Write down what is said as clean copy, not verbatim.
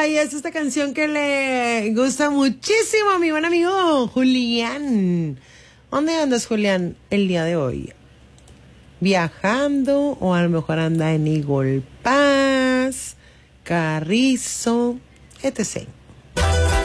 Ay, es esta canción que le gusta muchísimo a mi buen amigo Julián. ¿Dónde andas, Julián, el día de hoy? ¿Viajando o a lo mejor anda en Eagle Pass, Carrizo, etc.?